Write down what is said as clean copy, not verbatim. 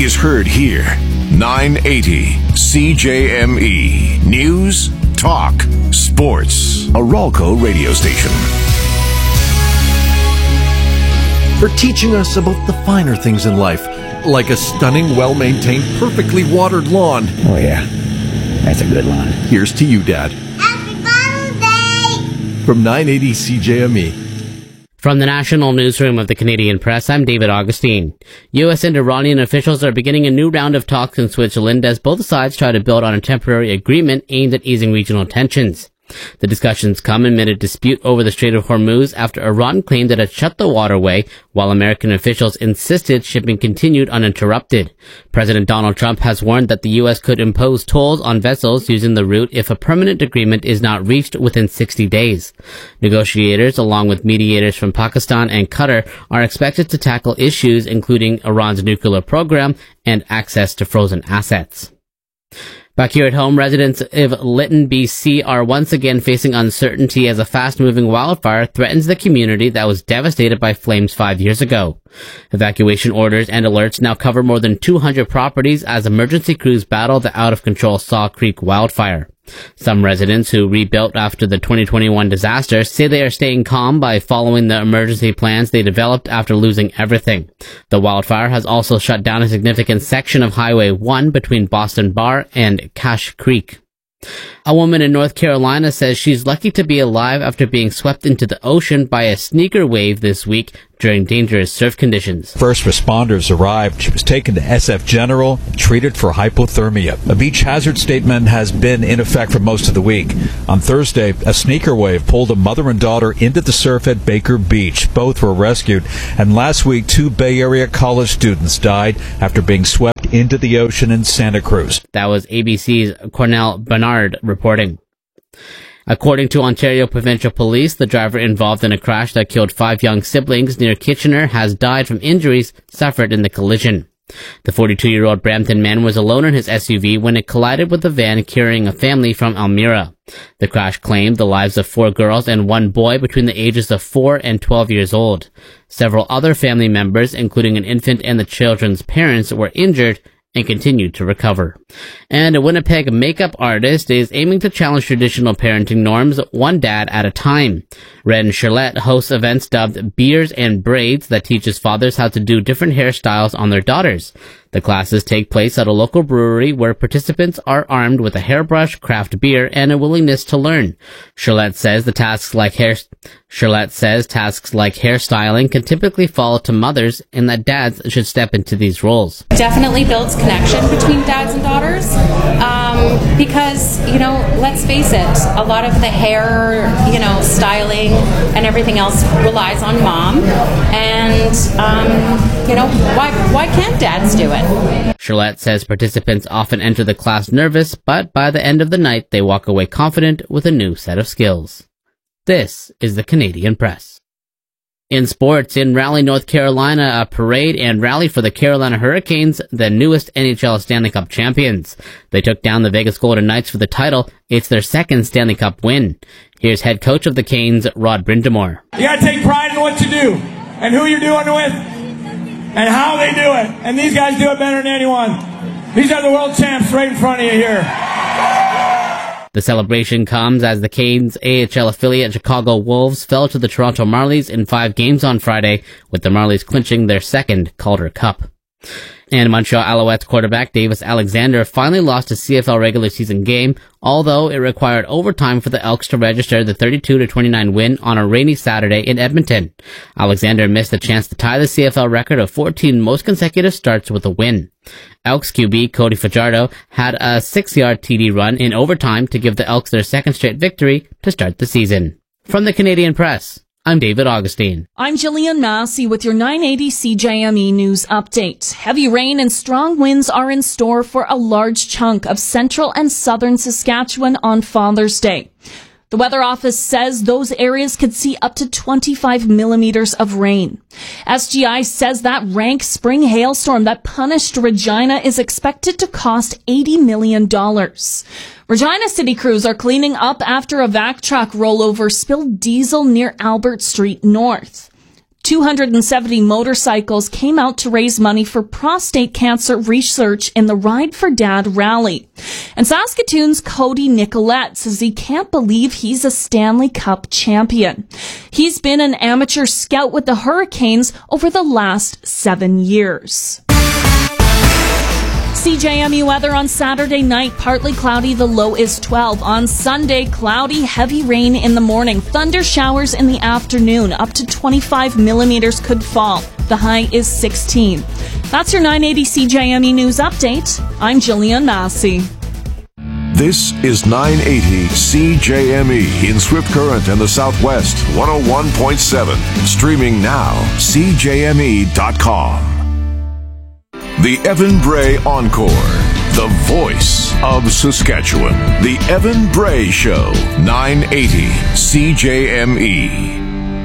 is heard here. 980 CJME. News, talk, sports. A Ralco radio station. For teaching us about the finer things in life, like a stunning, well-maintained, perfectly watered lawn. Oh, yeah. That's a good lawn. Here's to you, Dad. Happy Father's Day! From 980 CJME. From the National Newsroom of the Canadian Press, I'm David Augustine. U.S. and Iranian officials are beginning a new round of talks in Switzerland as both sides try to build on a temporary agreement aimed at easing regional tensions. The discussions come amid a dispute over the Strait of Hormuz after Iran claimed it had shut the waterway, while American officials insisted shipping continued uninterrupted. President Donald Trump has warned that the U.S. could impose tolls on vessels using the route if a permanent agreement is not reached within 60 days. Negotiators, along with mediators from Pakistan and Qatar, are expected to tackle issues including Iran's nuclear program and access to frozen assets. Back here at home, residents of Lytton, BC are once again facing uncertainty as a fast-moving wildfire threatens the community that was devastated by flames 5 years ago. Evacuation orders and alerts now cover more than 200 properties as emergency crews battle the out-of-control Saw Creek wildfire. Some residents who rebuilt after the 2021 disaster say they are staying calm by following the emergency plans they developed after losing everything. The wildfire has also shut down a significant section of Highway 1 between Boston Bar and Cache Creek. A woman in North Carolina says she's lucky to be alive after being swept into the ocean by a sneaker wave this week during dangerous surf conditions. First responders arrived. She was taken to SF General, treated for hypothermia. A beach hazard statement has been in effect for most of the week. On Thursday, a sneaker wave pulled a mother and daughter into the surf at Baker Beach. Both were rescued. And last week, 2 Bay Area college students died after being swept into the ocean in Santa Cruz. That was ABC's Cornell Bernard reporting. According to Ontario Provincial Police, the driver involved in a crash that killed 5 young siblings near Kitchener has died from injuries suffered in the collision. The 42-year-old Brampton man was alone in his SUV when it collided with a van carrying a family from Elmira. The crash claimed the lives of 4 girls and 1 boy between the ages of 4 and 12 years old. Several other family members, including an infant and the children's parents, were injured and continued to recover. And a Winnipeg makeup artist is aiming to challenge traditional parenting norms one dad at a time. Ren Charlotte hosts events dubbed Beards and Braids that teaches fathers how to do different hairstyles on their daughters. The classes take place at a local brewery where participants are armed with a hairbrush, craft beer, and a willingness to learn. Charlotte says tasks like hairstyling can typically fall to mothers and that dads should step into these roles. Definitely builds connection between dads and daughters because, let's face it, a lot of the hair, styling and everything else relies on mom. And, why can't dads do it? Charlotte says participants often enter the class nervous, but by the end of the night, they walk away confident with a new set of skills. This is the Canadian Press. In sports, in Raleigh, North Carolina, a parade and rally for the Carolina Hurricanes, the newest NHL Stanley Cup champions. They took down the Vegas Golden Knights for the title. It's their second Stanley Cup win. Here's head coach of the Canes, Rod Brind'Amour. You gotta take pride in what you do, and who you're doing it with, and how they do it. And these guys do it better than anyone. These are the world champs right in front of you here. The celebration comes as the Canes' AHL affiliate Chicago Wolves fell to the Toronto Marlies in 5 games on Friday, with the Marlies clinching their second Calder Cup. And Montreal Alouettes quarterback Davis Alexander finally lost a CFL regular season game, although it required overtime for the Elks to register the 32-29 win on a rainy Saturday in Edmonton. Alexander missed a chance to tie the CFL record of 14 most consecutive starts with a win. Elks QB Cody Fajardo had a 6-yard TD run in overtime to give the Elks their second straight victory to start the season. From the Canadian Press, I'm David Augustine. I'm Jillian Massey with your 980 CJME News Update. Heavy rain and strong winds are in store for a large chunk of central and southern Saskatchewan on Father's Day. The Weather Office says those areas could see up to 25 millimeters of rain. SGI says that rank spring hailstorm that punished Regina is expected to cost $80 million. Regina city crews are cleaning up after a vac truck rollover spilled diesel near Albert Street North. 270 motorcycles came out to raise money for prostate cancer research in the Ride for Dad rally. And Saskatoon's Cody Nicolette says he can't believe he's a Stanley Cup champion. He's been an amateur scout with the Hurricanes over the last 7 years. CJME weather on Saturday night, partly cloudy, the low is 12. On Sunday, cloudy, heavy rain in the morning, thunder showers in the afternoon, up to 25 millimeters could fall. The high is 16. That's your 980 CJME News Update. I'm Jillian Massey. This is 980 CJME in Swift Current and the Southwest, 101.7. Streaming now, CJME.com. The Evan Bray Encore, the voice of Saskatchewan. The Evan Bray Show, 980 CJME.